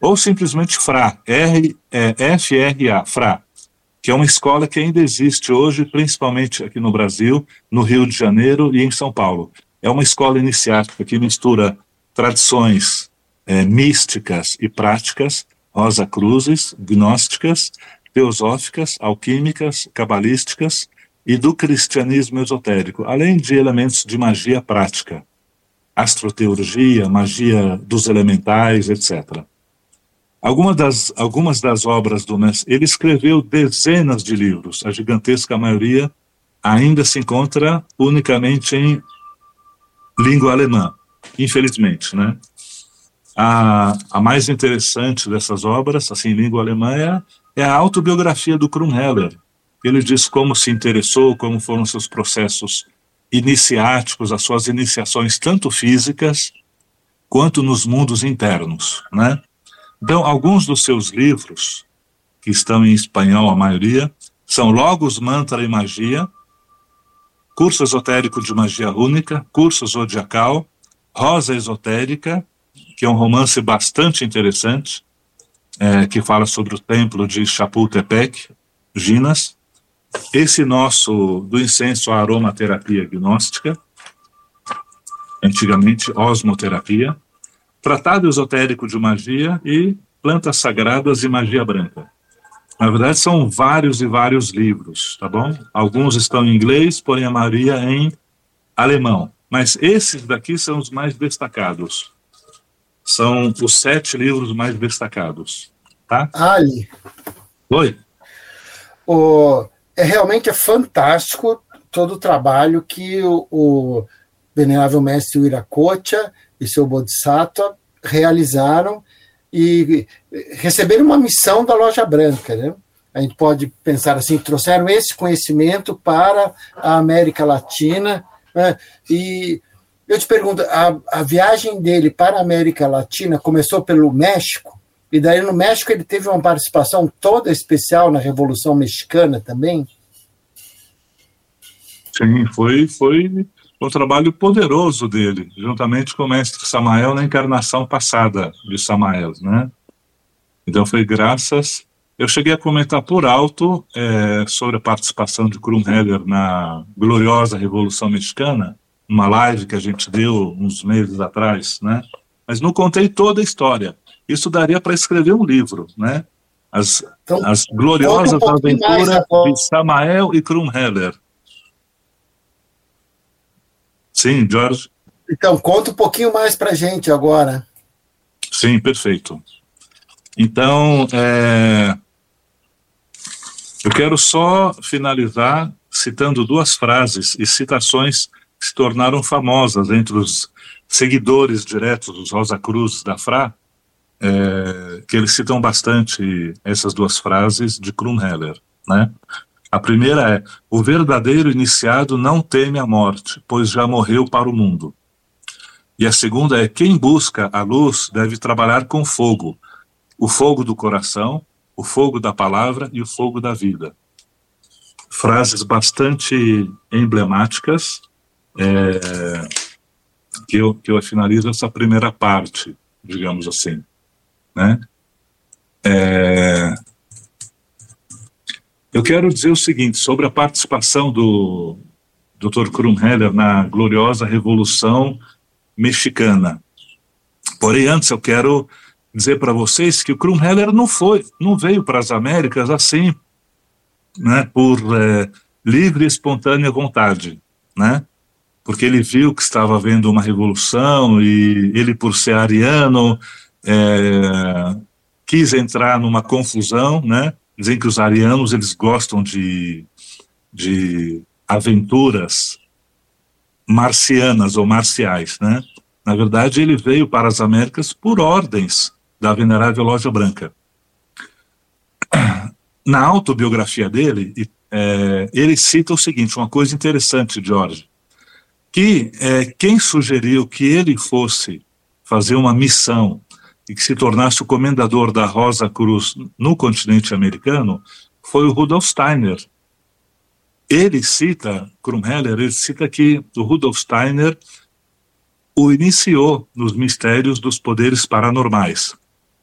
ou simplesmente FRA, FRA, FRA, que é uma escola que ainda existe hoje, principalmente aqui no Brasil, no Rio de Janeiro e em São Paulo. É uma escola iniciática que mistura tradições místicas e práticas, Rosacruzes, gnósticas, teosóficas, alquímicas, cabalísticas e do cristianismo esotérico, além de elementos de magia prática, astroteurgia, magia dos elementais, etc. Algumas das obras do mestre, ele escreveu dezenas de livros, a gigantesca maioria ainda se encontra unicamente em língua alemã, infelizmente, né? A mais interessante dessas obras, assim, em língua alemã, é a autobiografia do Krumheller. Ele diz como se interessou, como foram seus processos iniciáticos, as suas iniciações tanto físicas quanto nos mundos internos, né? Então, alguns dos seus livros, que estão em espanhol, a maioria, são Logos, Mantra e Magia, Curso Esotérico de Magia Rúnica, Curso Zodiacal, Rosa Esotérica, que é um romance bastante interessante, que fala sobre o templo de Chapultepec, Ginas. Esse nosso, do incenso à aromaterapia gnóstica, antigamente osmoterapia, Tratado Esotérico de Magia e Plantas Sagradas e Magia Branca. Na verdade, são vários e vários livros, tá bom? Alguns estão em inglês, porém a maioria em alemão. Mas esses daqui são os mais destacados. São os 7 livros mais destacados, tá? Ali. Oi? Realmente é fantástico todo o trabalho que o venerável mestre Viracocha e seu Bodhisattva realizaram e receberam uma missão da Loja Branca, né? A gente pode pensar assim, trouxeram esse conhecimento para a América Latina, né? E eu te pergunto, a viagem dele para a América Latina começou pelo México, e daí no México ele teve uma participação toda especial na Revolução Mexicana também? Sim, foi um trabalho poderoso dele, juntamente com o mestre Samael na encarnação passada de Samael, né? Então foi graças... Eu cheguei a comentar por alto sobre a participação de Krumheller na gloriosa Revolução Mexicana, uma live que a gente deu uns meses atrás, né? Mas não contei toda a história. Isso daria para escrever um livro, né? As gloriosas aventuras de Samael e Krumheller. Sim, Jorge? Então, conta um pouquinho mais para a gente agora. Sim, perfeito. Então, eu quero só finalizar citando 2 frases e citações que se tornaram famosas entre os seguidores diretos dos Rosacruzes da FRA, que eles citam bastante essas 2 frases de Krumheller, né? A primeira é: o verdadeiro iniciado não teme a morte, pois já morreu para o mundo. E a segunda é: quem busca a luz deve trabalhar com fogo, o fogo do coração, o fogo da palavra e o fogo da vida. Frases bastante emblemáticas, que eu finalizo essa primeira parte, digamos assim, né? Eu quero dizer o seguinte sobre a participação do Dr. Krumheller na gloriosa Revolução Mexicana. Porém, antes eu quero dizer para vocês que o Krumheller não veio para as Américas assim, né, por livre e espontânea vontade, né? Porque ele viu que estava havendo uma revolução e ele, por ser ariano, quis entrar numa confusão, né? Dizem que os arianos eles gostam de aventuras marcianas ou marciais, né? Na verdade, ele veio para as Américas por ordens da Venerável Loja Branca. Na autobiografia dele, ele cita o seguinte, uma coisa interessante, Jorge, que quem sugeriu que ele fosse fazer uma missão e que se tornasse o comendador da Rosa Cruz no continente americano foi o Rudolf Steiner. Ele cita, Krumheller, ele cita que o Rudolf Steiner o iniciou nos mistérios dos poderes paranormais.